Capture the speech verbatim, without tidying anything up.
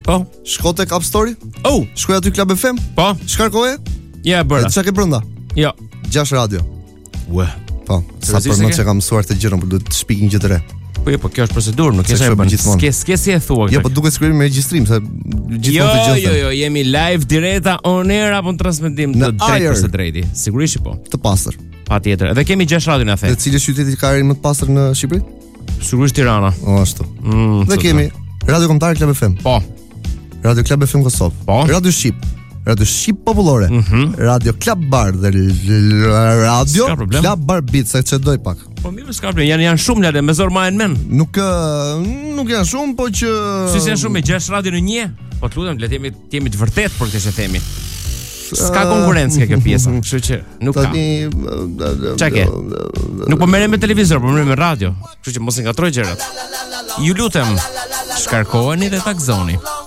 Po. Shko tek App Store? Oh, shkoj aty Club F M? Po. Shkarkoje? Ja, bëra. Çka ke brenda? Jo. Gjash radio. Ue. Po, sa për më që kam mësuar të gjëra, por duhet të shpik një gjë të re. Po, po, kjo është procedurë, nuk është e bën. S'ke s'ke si e thua. Jo, po duket skrimi me regjistrim, se gjithmonë të gjithë. Jo, jo, jo, jemi live direta on air apo në transmetim të drejtë për së drejti. Sigurisht po. Të pastër. Patjetër. Edhe kemi gjash radio na the. Dhe cili qyteti ka arin më të pastër në Shqipëri? Sigurisht Tirana. O, ashtu. Mm, Dhe kemi Radio Kombëtar Club F M. Po. Radio Club F M Kosovë. Po. Radio Shqip. Radio Shqip Popullore. Mm -hmm. Radio Club Bar dhe Radio Club Bar Beat, se çdoj pak. Po mirë, s'ka problem. Janë janë shumë lart, me zor marrin mend. Nuk nuk janë shumë, po që si janë shumë me gjash radio në një. Po të lutem, le të jemi të jemi të vërtet për këtë që themi. S'ka konkurrencë kjo pjesa, kështu që nuk ka. Çka ke? Nuk po merrem me televizor, po merrem me radio. Kështu që mos e ngatroj gjërat. Ju lutem, shkarkoheni dhe takzoni.